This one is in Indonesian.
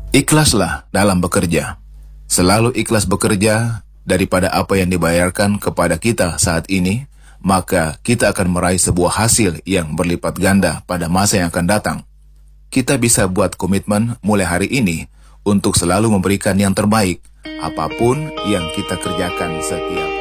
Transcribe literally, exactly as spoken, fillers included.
Ikhlaslah dalam bekerja. Selalu ikhlas bekerja daripada apa yang dibayarkan kepada kita saat ini, maka kita akan meraih sebuah hasil yang berlipat ganda pada masa yang akan datang. Kita bisa buat komitmen mulai hari ini untuk selalu memberikan yang terbaik, apapun yang kita kerjakan setiap